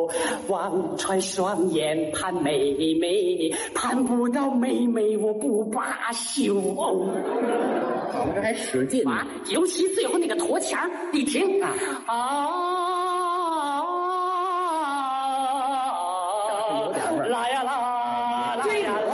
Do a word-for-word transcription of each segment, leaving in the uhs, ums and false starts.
望穿双眼盼妹妹，盼不到妹妹我不罢休。哦， 我们这还使劲啊！尤其最后那个拖腔，你听啊啊！ 有点味儿。 来呀啦，来呀啦！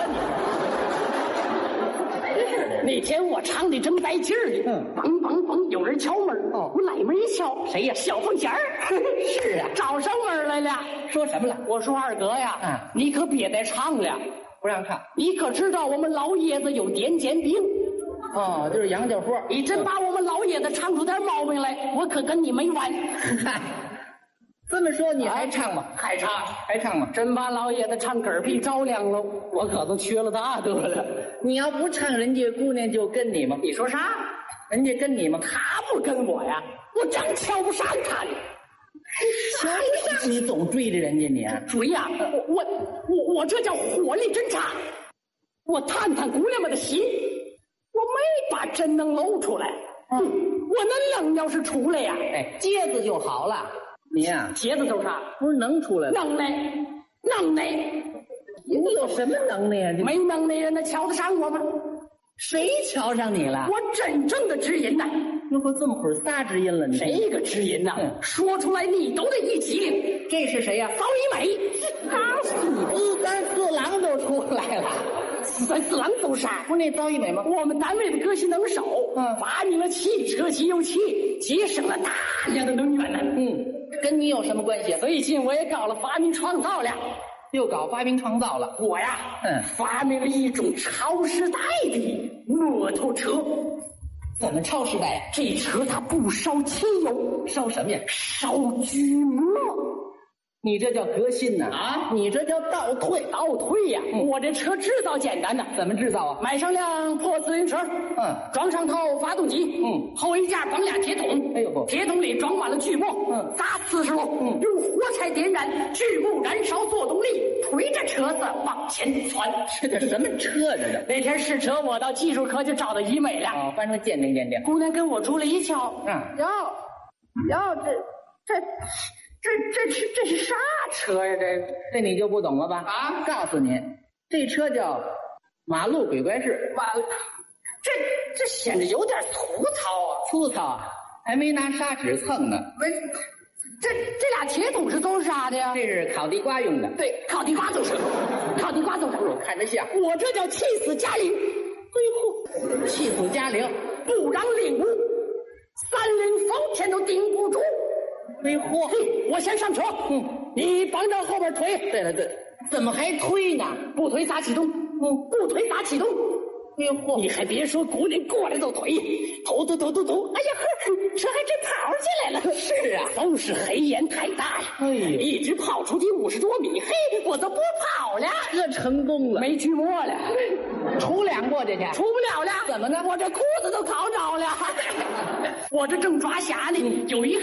那天我唱的正带劲儿呢， 嗯， 梆梆梆，有人敲门哦， 我来门一敲， 谁呀？ 小凤仙儿。 是啊， 找上门来了。 说什么了？ 我说二哥呀， 嗯， 你可别再唱了， 不让唱。 你可知道我们老爷子有癫痫病？ 哦，就是杨家伙。 你真把我们老爷子唱出点毛病来，我可跟你没完。 嗨，这么说你还唱吗？ 还唱还唱吗？ 真把老爷子唱嗝屁着凉了，我可都缺了大德了。 你要不唱，人家姑娘就跟你吗？ 你说啥？ 人家跟你吗？ 他不跟我呀，我正瞧不上他呢。 瞧不上你，总追着人家你啊？ 追呀！我我我我这叫火力侦察，我探探姑娘们的心。我没把真能露出来，嗯，我那能要是出来呀， 哎，接着就好了。你呀、啊， 接着都啥？ 不是能出来了？ 能耐，能耐。 你有什么能耐呀、啊？ 没能耐人能瞧得上我吗？ 谁瞧上你了？ 我真正的知音呐！ 那不这么会儿仨知音了？你谁个知音呐？嗯、说出来你都得一激灵。 这是谁呀、啊？ 高一美， 告诉你，四三四郎都出来了。 四三四郎走啥？ 不是那高一美吗？ 我们单位的革新能手， 嗯， 发明了汽车机油器，节省了大量的能源呢。 嗯，跟你有什么关系？ 最近我也搞了发明创造了， 又搞发明创造了。 我呀， 嗯， 发明了一种超时代的摩托车。 怎么超时代呀？ 这车它不烧汽油， 烧什么呀？ 烧锯末。 你这叫革新呐！ 啊， 你这叫倒退， 倒退呀！嗯、我这车制造简单呐， 怎么制造啊？ 买上辆破自行车， 嗯， 装上套发动机， 嗯， 后衣架绑俩铁桶， 哎呦不， 铁桶里装满了锯末， 嗯， 砸四十路，嗯，用火柴点燃，锯末燃烧做动力，推着车子往前窜。 这叫什么车？这叫那天试车，我到技术科就找到医美了， 哦，翻成鉴定鉴定。 姑娘跟我住了一瞧， 嗯， 哟，哟，这这。这这是这是啥车呀？这这你就不懂了吧？ 啊！ 告诉你，这车叫马路鬼怪式。 完了，这这显得有点粗糙啊！ 粗糙啊，还没拿砂纸蹭呢。 没，这这俩铁桶是做啥的呀？ 这是烤地瓜用的。 对，烤地瓜就是，烤地瓜就是。 我看着像。 我这叫气死嘉陵。 哎呦，气死嘉陵， 不让领悟，三领风天都顶不住。 哎嚯！ 我先上车，嗯，你帮着后边推。 对了对，怎么还推呢？ 不推咋启动？嗯，不推咋启动？ 哎呦嚯！ 你还别说，姑娘过来就推，突突突突突！哎呀呵，车还真跑起来了。 是啊， 都是黑烟太大呀！ 哎呦， 一直跑出去五十多米，嘿，我都不跑了。 这成功了， 没锯末了， 出两过去去， 出不了了。 怎么呢？ 我这裤子都烤着了。我这正抓瞎呢，有一